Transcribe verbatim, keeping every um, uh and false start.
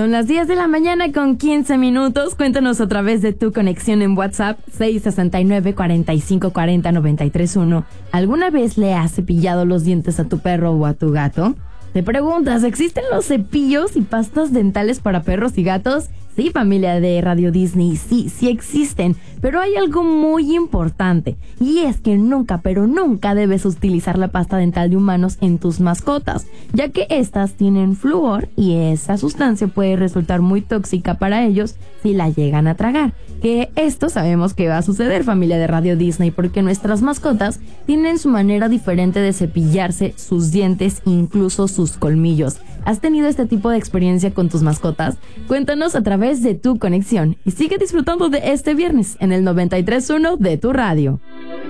Son las diez de la mañana con quince minutos. Cuéntanos a través de tu conexión en WhatsApp seis seis nueve, cuatro cinco cuatro cero, nueve tres uno. ¿Alguna vez le has cepillado los dientes a tu perro o a tu gato? Te preguntas, ¿existen los cepillos y pastas dentales para perros y gatos? Sí, familia de Radio Disney, sí, sí existen, pero hay algo muy importante, y es que nunca, pero nunca debes utilizar la pasta dental de humanos en tus mascotas, ya que estas tienen flúor y esa sustancia puede resultar muy tóxica para ellos si la llegan a tragar. Que esto sabemos que va a suceder, familia de Radio Disney, porque nuestras mascotas tienen su manera diferente de cepillarse sus dientes, incluso sus colmillos. ¿Has tenido este tipo de experiencia con tus mascotas? Cuéntanos a través de tu conexión y sigue disfrutando de este viernes en el noventa y tres punto uno de tu radio.